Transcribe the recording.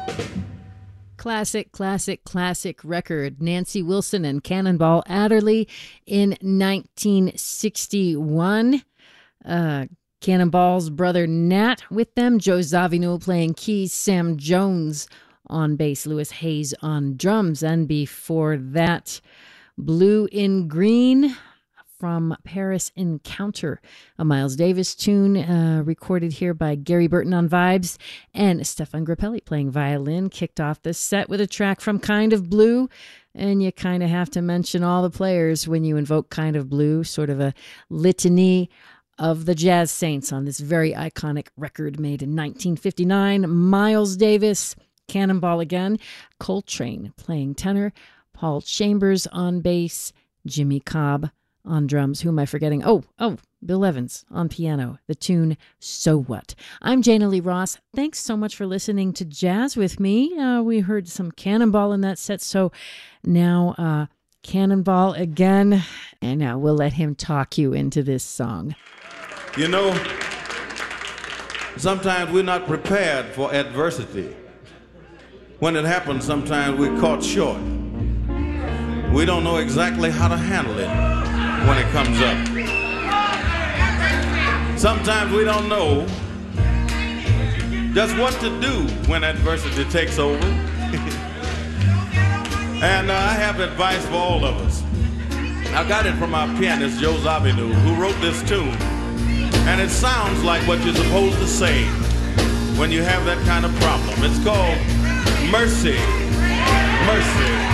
Classic, classic, classic record. Nancy Wilson and Cannonball Adderley in 1961. Cannonball's brother Nat with them. Joe Zawinul playing keys. Sam Jones on bass. Louis Hayes on drums. And before that, Blue in Green from Paris Encounter, a Miles Davis tune recorded here by Gary Burton on vibes, and Stefan Grappelli playing violin. Kicked off this set with a track from Kind of Blue, and you kind of have to mention all the players when you invoke Kind of Blue, sort of a litany of the jazz saints on this very iconic record made in 1959. Miles Davis, Cannonball again, Coltrane playing tenor, Paul Chambers on bass, Jimmy Cobb on drums. Who am I forgetting? Oh, Bill Evans on piano. The tune So What. I'm Jana Lee Ross. Thanks so much for listening to Jazz with me. We heard some Cannonball in that set, so now Cannonball again, and now we'll let him talk you into this song. You know, sometimes we're not prepared for adversity. When it happens, sometimes we're caught short. We don't know exactly how to handle it when it comes up. Sometimes we don't know just what to do when adversity takes over. And I have advice for all of us. I got it from our pianist, Joe Zawinul, who wrote this tune. And it sounds like what you're supposed to say when you have that kind of problem. It's called Mercy, Mercy.